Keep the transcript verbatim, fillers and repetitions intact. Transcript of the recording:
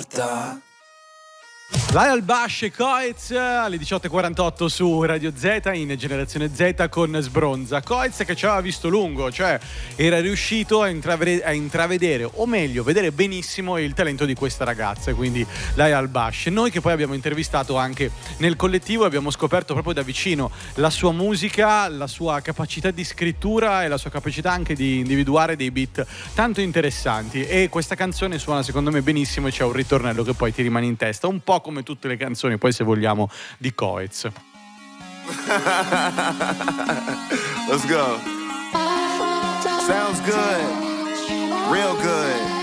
porta. Lyle Bush e Coez alle diciotto e quarantotto su Radio Z in Generazione Z con Sbronza. Coez che ci aveva visto lungo, cioè era riuscito a, intravere- a intravedere, o meglio, vedere benissimo il talento di questa ragazza, quindi Lyle Bush. Noi che poi abbiamo intervistato anche nel collettivo abbiamo scoperto proprio da vicino la sua musica, la sua capacità di scrittura e la sua capacità anche di individuare dei beat tanto interessanti, e questa canzone suona secondo me benissimo e c'è un ritornello che poi ti rimane in testa, un po' come tutte le canzoni poi, se vogliamo, di Coez. Let's go. Sounds good. Real good.